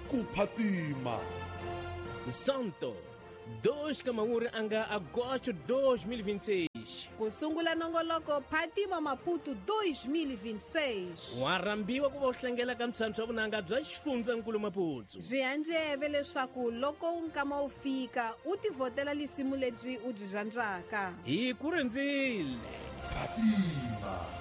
Kuphatima. Santo 2 Kamanguri anga agosto 2026. Ku sungula nongoloko Phatima Maputo 2026. Warambiwa ku vohlengela ka mtshantsho wa vunanga bya xifundzankulu Maputo. Byi handleve leswaku loko nkama wu fika u tivhotela lisimu lebyi u byi zhandzaka. Hi ku rindzile. Phatima.